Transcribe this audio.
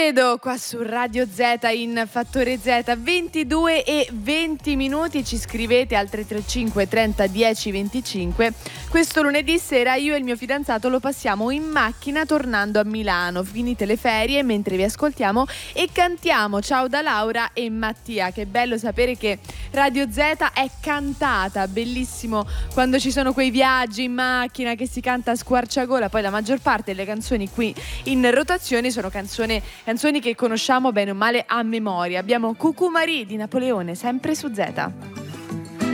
credo, qua su Radio Z in Fattore Z, 22 e 20 minuti. Ci scrivete al 335 30 10 25. Questo lunedì sera io e il mio fidanzato lo passiamo in macchina tornando a Milano. Finite le ferie mentre vi ascoltiamo e cantiamo. Ciao da Laura e Mattia. Che bello sapere che Radio Z è cantata, bellissimo quando ci sono quei viaggi in macchina che si canta a squarciagola. Poi la maggior parte delle canzoni qui in rotazione sono canzoni che conosciamo bene o male a memoria. Abbiamo Cucumari di Napoleone, sempre su Z.